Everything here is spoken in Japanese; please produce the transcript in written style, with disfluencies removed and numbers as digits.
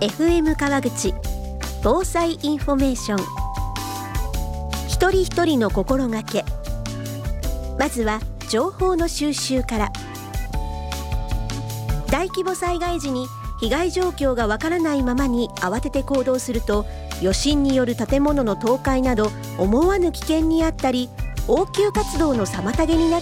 FM 川口防災インフォメーション。一人一人の心がけ。まずは情報の収集から。大規模災害時に被害状況がわからないままに慌てて行動すると、余震による建物の倒壊など思わぬ危険にあったり、応急活動の妨げになっ